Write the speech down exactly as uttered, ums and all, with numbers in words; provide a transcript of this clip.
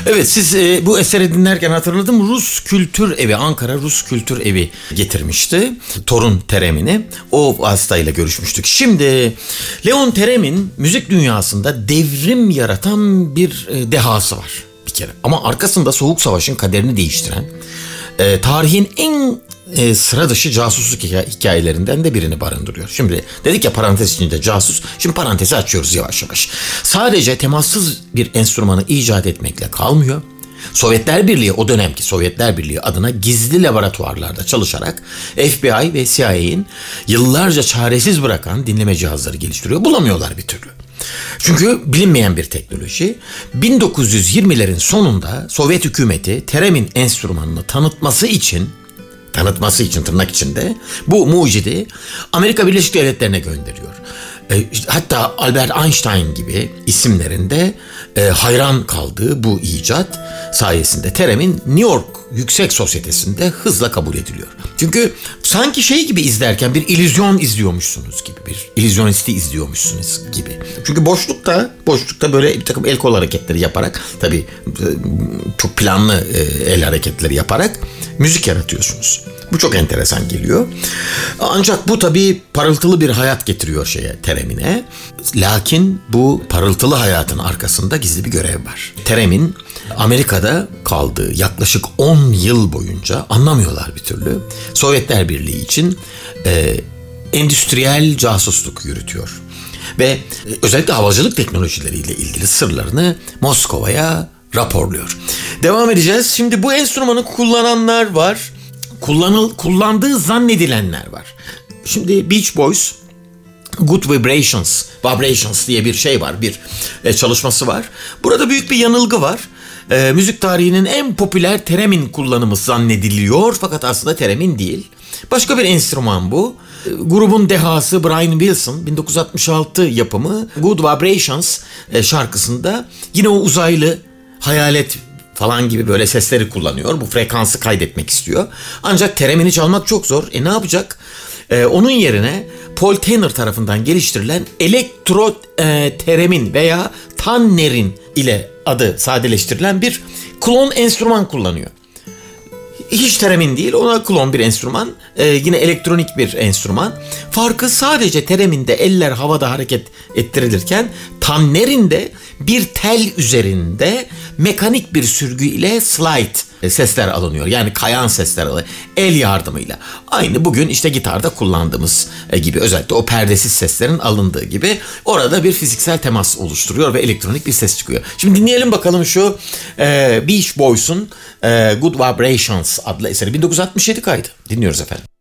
Evet, siz e, bu eseri dinlerken hatırladım. Rus Kültür Evi, Ankara Rus Kültür Evi getirmişti torun Terem'ini. O vasıtayla görüşmüştük. Şimdi Leon Terem'in müzik dünyasında devrim yaratan bir e, dehası var bir kere. Ama arkasında Soğuk Savaş'ın kaderini değiştiren, e, tarihin en e, sıra dışı casusluk hikayelerinden de birini barındırıyor. Şimdi dedik ya, parantez içinde casus. Şimdi parantezi açıyoruz yavaş yavaş. Sadece temassız bir enstrümanı icat etmekle kalmıyor. Sovyetler Birliği, o dönemki Sovyetler Birliği adına gizli laboratuvarlarda çalışarak F B I ve C I A'nin yıllarca çaresiz bırakan dinleme cihazları geliştiriyor. Bulamıyorlar bir türlü. Çünkü bilinmeyen bir teknoloji. bin dokuz yüz yirmilerin sonunda Sovyet hükümeti Terem'in enstrümanını tanıtması için tanıtması için tırnak içinde bu mucidi Amerika Birleşik Devletleri'ne gönderiyor. E, hatta Albert Einstein gibi isimlerin de e, hayran kaldığı bu icat sayesinde Terem'in New York Yüksek Sosyetesi'nde hızla kabul ediliyor. Çünkü sanki şey gibi izlerken bir illüzyon izliyormuşsunuz gibi, bir illüzyonisti izliyormuşsunuz gibi. Çünkü boşlukta, boşlukta böyle bir takım el kol hareketleri yaparak, tabii çok planlı el hareketleri yaparak müzik yaratıyorsunuz. Bu çok enteresan geliyor. Ancak bu tabii parıltılı bir hayat getiriyor şeye, Terem'ine. Lakin bu parıltılı hayatın arkasında gizli bir görev var. Terem'in Amerika'da kaldığı yaklaşık on yıl boyunca, anlamıyorlar bir türlü, Sovyetler Birliği için e, endüstriyel casusluk yürütüyor. Ve özellikle havacılık teknolojileriyle ilgili sırlarını Moskova'ya raporluyor. Devam edeceğiz. Şimdi bu enstrümanı kullananlar var. Kullanıl, kullandığı zannedilenler var. Şimdi Beach Boys Good Vibrations, Vibrations diye bir şey var, bir e, çalışması var. Burada büyük bir yanılgı var. E, müzik tarihinin en popüler Terem'in kullanımı zannediliyor, fakat aslında Terem'in değil. Başka bir enstrüman bu. E, grubun dehası Brian Wilson bin dokuz yüz altmış altı yapımı Good Vibrations e, şarkısında yine o uzaylı hayalet falan gibi böyle sesleri kullanıyor. Bu frekansı kaydetmek istiyor. Ancak Terem'ini çalmak çok zor. E ne yapacak? E, onun yerine Paul Tanner tarafından geliştirilen elektro e, Terem'in veya Tanner'in ile adı sadeleştirilen bir klon enstrüman kullanıyor. Hiç Terem'in değil, ona klon bir enstrüman. Ee, yine elektronik bir enstrüman. Farkı sadece Terem'inde eller havada hareket ettirilirken Tanner'in de bir tel üzerinde mekanik bir sürgü ile slide sesler alınıyor. Yani kayan sesler alınıyor. El yardımıyla. Aynı bugün işte gitarda kullandığımız gibi, özellikle o perdesiz seslerin alındığı gibi orada bir fiziksel temas oluşturuyor ve elektronik bir ses çıkıyor. Şimdi dinleyelim bakalım şu e, Beach Boys'un e, Good Vibrations adlı eseri. bin dokuz yüz altmış yedi kaydı. Dinliyoruz efendim.